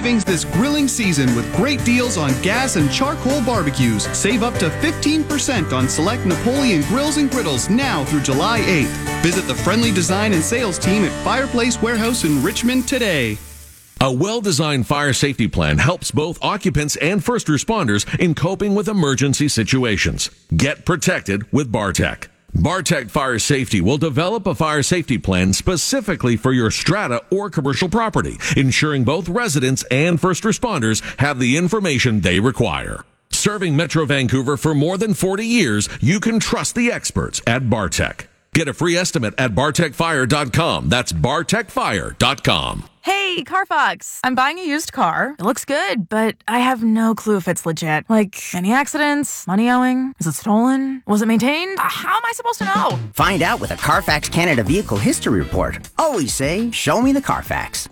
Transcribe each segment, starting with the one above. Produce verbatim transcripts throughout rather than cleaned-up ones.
savings this grilling season with great deals on gas and charcoal barbecues. Save up to fifteen percent on select Napoleon grills and griddles now through July eighth. Visit the friendly design and sales team at Fireplace Warehouse in Richmond today. A well-designed fire safety plan helps both occupants and first responders in coping with emergency situations. Get protected with Bartec. Bartec Fire Safety will develop a fire safety plan specifically for your strata or commercial property, ensuring both residents and first responders have the information they require. Serving Metro Vancouver for more than forty years, you can trust the experts at Bartec. Get a free estimate at bartec fire dot com. That's bartec fire dot com. Hey, Carfax. I'm buying a used car. It looks good, but I have no clue if it's legit. Like, any accidents? Money owing? Is it stolen? Was it maintained? Uh, How am I supposed to know? Find out with a Carfax Canada Vehicle History Report. Always say, show me the Carfax.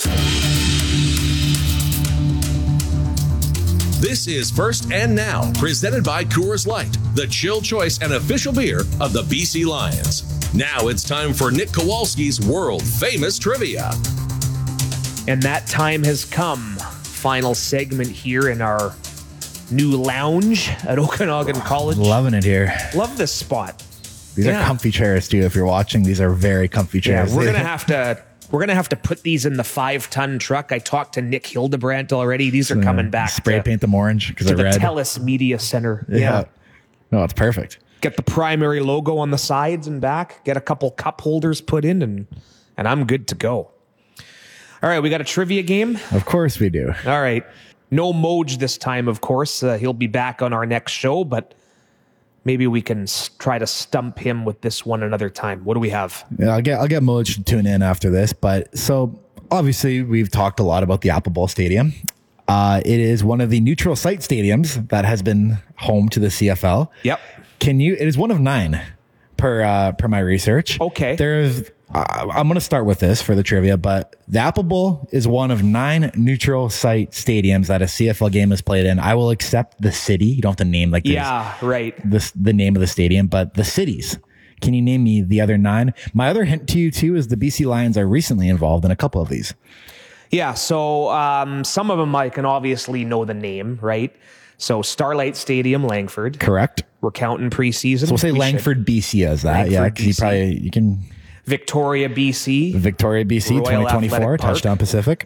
This is First and Now, presented by Coors Light, the chill choice and official beer of the B C Lions. Now it's time for Nick Kowalski's world-famous trivia. And that time has come. Final segment here in our new lounge at Okanagan College. Loving it here. Love this spot. These Yeah. are comfy chairs too. If you're watching, these are very comfy Yeah, chairs. we're gonna have to we're gonna have to put these in the five ton truck. I talked to Nick Hildebrandt already. These are coming back. Spray to, paint them orange because to they're the red. TELUS Media Center. yeah. yeah. No, it's perfect. Get the primary logo on the sides and back. Get a couple cup holders put in, and and I'm good to go. All right, we got a trivia game. Of course we do. All right. No Moj this time, of course. Uh, he'll be back on our next show, but maybe we can s- try to stump him with this one another time. What do we have? Yeah, I'll get I'll get Moj to tune in after this. But so obviously we've talked a lot about the Apple Bowl Stadium. Uh, it is one of the neutral site stadiums that has been home to the C F L. Yep. Can you? It is one of nine per uh, per my research. Okay. There's. Uh, I'm going to start with this for the trivia, but the Apple Bowl is one of nine neutral site stadiums that a C F L game is played in. I will accept the city. You don't have to name like Yeah, right. this the name of the stadium, but the cities. Can you name me the other nine? My other hint to you too is the B C Lions are recently involved in a couple of these. Yeah, so um, some of them I can obviously know the name, right? So Starlight Stadium, Langford. Correct. We're counting preseason. So we'll say We Langford, should. B C as that. Yeah, Langford, because you B C. probably you can Victoria, B C. Victoria, B C, Royal twenty twenty-four, Athletic Park. touchdown Pacific.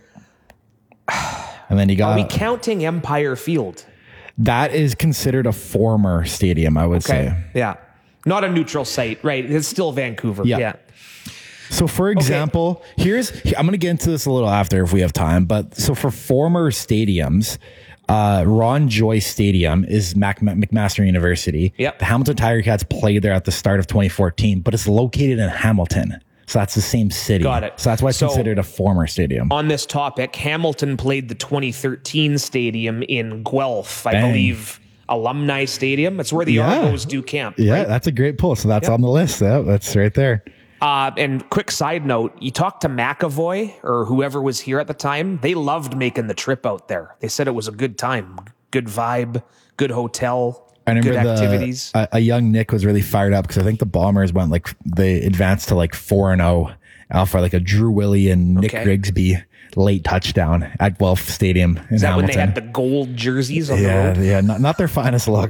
And then you Are we got counting Empire Field? that is considered a former stadium, I would Okay. say. Yeah. Not a neutral site, right? It's still Vancouver. Yeah. Yeah. So, for example, here's I'm going to get into this a little after if we have time. But so for former stadiums, uh, Ron Joyce Stadium is Mac- McMaster University. Yep. The Hamilton Tiger Cats played there at the start of twenty fourteen, but it's located in Hamilton. So that's the same city. Got it. So that's why it's So- considered a former stadium. On this topic, Hamilton played the twenty thirteen stadium in Guelph, I Bang. believe. Alumni Stadium. It's where the Yeah. Argos do camp. Yeah, right? that's a great pull. So that's on the list. Yeah, that's right there. Uh, and quick side note, you talked to McAvoy or whoever was here at the time. They loved making the trip out there. They said it was a good time, good vibe, good hotel, I remember good the, activities. A, a young Nick was really fired up because I think the Bombers went like they advanced to like four and zero alpha, like a Drew Willie and Nick Okay. Grigsby late touchdown at Guelph Stadium in Is that when Hamilton. they had the gold jerseys on the yeah, road? yeah, not, not their finest look.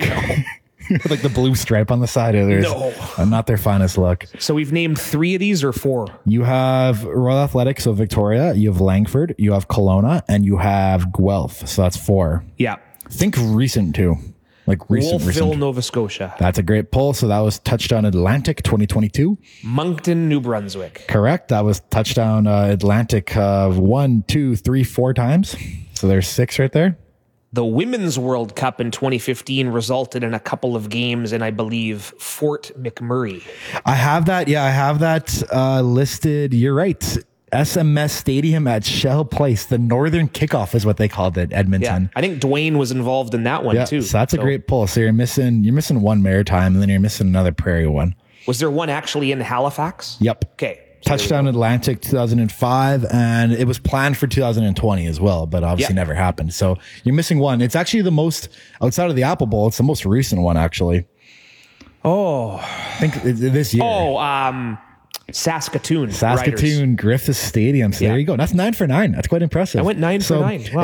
Like the blue stripe on the side of theirs. No. Uh, not their finest look. So we've named three of these or four? You have Royal Athletics, so Victoria. You have Langford. You have Kelowna, and you have Guelph. So that's four. Yeah. Think recent too, like recent. Wolfville, recent. Nova Scotia. That's a great pull. So that was Touchdown Atlantic twenty twenty-two. Moncton, New Brunswick. Correct. That was Touchdown uh, Atlantic uh, one, two, three, four times. So there's six right there. The Women's World Cup in twenty fifteen resulted in a couple of games in, I believe, Fort McMurray. I have that. Yeah, I have that uh, listed. You're right. S M S Stadium at Shell Place. The Northern Kickoff is what they called it, Yeah, Edmonton. I think Dwayne was involved in that one Yeah, too. so that's a great pull. So you're missing you're missing one Maritime, and then you're missing another Prairie one. Was there one actually in Halifax? Yep. Okay. so there we Touchdown go. Atlantic two thousand five, and it was planned for two thousand twenty as well, but obviously Yeah. never happened. So you're missing one. It's actually the most, outside of the Apple Bowl, it's the most recent one, actually. Oh, I think it- it- this year. oh, um, Saskatoon. Riders. Saskatoon Griffith Stadium. So Yeah. there you go. That's nine for nine. That's quite impressive. I went nine for So nine. Wow.